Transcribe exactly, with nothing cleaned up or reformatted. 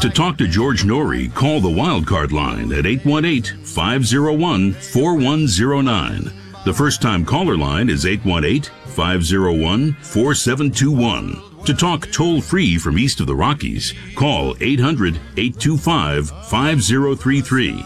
To talk to George Norrie, call the Wildcard line at eight one eight, five oh one, four one oh nine. The first-time caller line is eight one eight, five oh one, four seven two one. To talk toll-free from east of the Rockies, call eight hundred, eight two five, five oh three three.